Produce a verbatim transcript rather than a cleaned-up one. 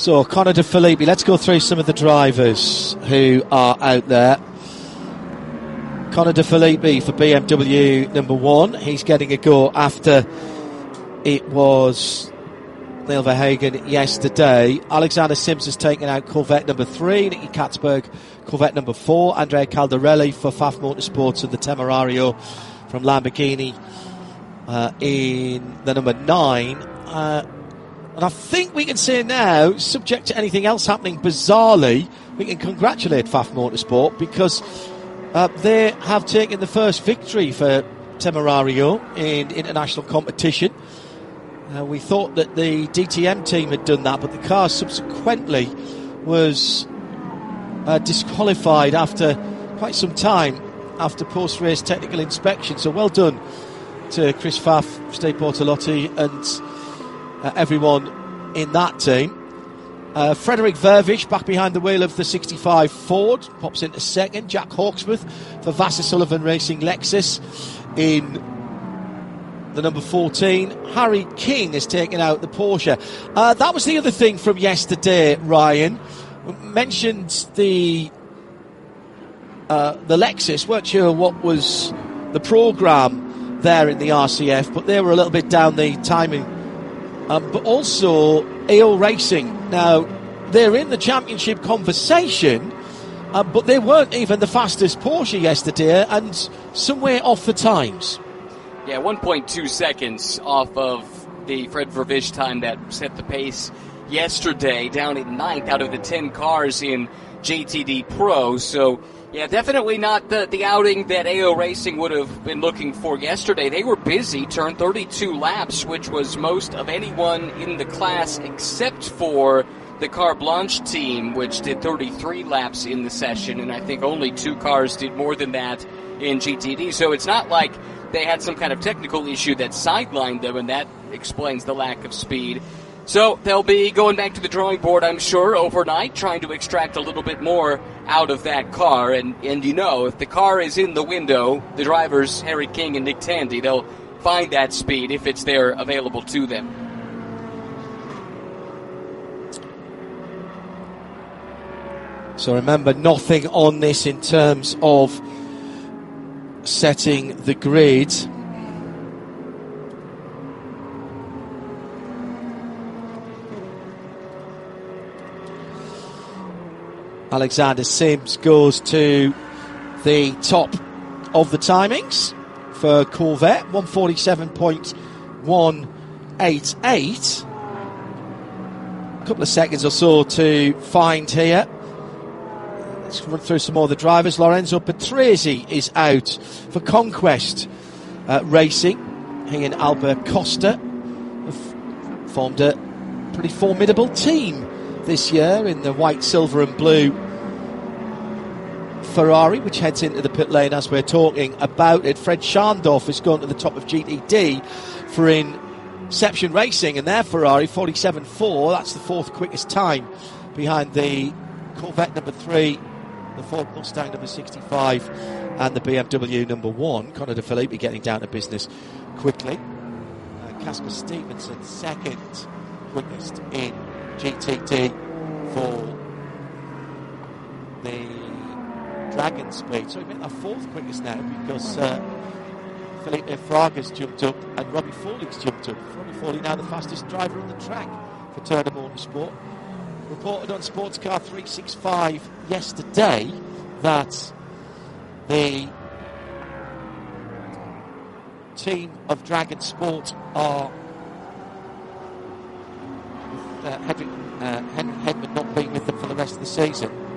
So, Connor De Phillippi, let's go through some of the drivers who are out there. Connor De Phillippi for B M W number one. He's getting a go after it was Neil Verhagen yesterday. Alexander Sims has taken out Corvette number three. Nicky Katzberg, Corvette number four. Andrea Caldarelli for F A F Motorsports and the Temerario from Lamborghini uh, in the number nine. Uh, and I think we can say now, subject to anything else happening bizarrely, we can congratulate F A F Motorsport because uh, they have taken the first victory for Temerario in international competition. Uh, we thought that the D T M team had done that, but the car subsequently was uh, disqualified after quite some time after post-race technical inspection. So well done to Chris Pfaff, Steve Bortolotti and uh, everyone in that team. Uh, Frederick Vervish back behind the wheel of the sixty-five Ford, pops into second. Jack Hawksworth for Vassar Sullivan Racing Lexus in the number fourteen. Harry King has taken out the Porsche. Uh, that was the other thing from yesterday, Ryan. Mentioned the uh, the Lexus. Weren't sure what was the programme there in the R C F, but they were a little bit down the timing. Um, but also A O Racing. Now, they're in the championship conversation, uh, but they weren't even the fastest Porsche yesterday and somewhere off the times. Yeah, one point two seconds off of the Fred Vervish time that set the pace yesterday, down at ninth out of the ten cars in J T D Pro. So, yeah, definitely not the, the outing that A O Racing would have been looking for yesterday. They were busy, turned thirty-two laps, which was most of anyone in the class except for the Car Blanche team, which did thirty-three laps in the session, and I think only two cars did more than that in G T D. So it's not like they had some kind of technical issue that sidelined them, and that explains the lack of speed. So they'll be going back to the drawing board, I'm sure, overnight, trying to extract a little bit more out of that car. And, and you know, if the car is in the window, the drivers, Harry King and Nick Tandy, they'll find that speed if it's there available to them. So remember, nothing on this in terms of setting the grid. Alexander Sims goes to the top of the timings for Corvette, one forty-seven point one eight eight. A couple of seconds or so to find here. Let's run through some more of the drivers. Lorenzo Patrese is out for Conquest uh, Racing. He and Albert Costa have formed a pretty formidable team this year in the white, silver and blue Ferrari, which heads into the pit lane as we're talking about it. Fred Scharndorf has gone to the top of G T D for Inception Racing and their Ferrari, forty-seven point four. That's the fourth quickest time behind the Corvette number three, the Ford Mustang number sixty-five and the B M W number one. Connor De Phillippi getting down to business quickly. uh, Casper Stevenson second quickest in G T D for the Dragon Speed. So we make our fourth quickest now because uh, Felipe Fraga's jumped up and Robbie Foley's jumped up. Robbie Foley now the fastest driver on the track for Turner Motorsport. Reported on Sportscar three sixty-five yesterday that the team of Dragon Sport are, with uh, Hedrick, uh, Henry Hedman not being with them for the rest of the season,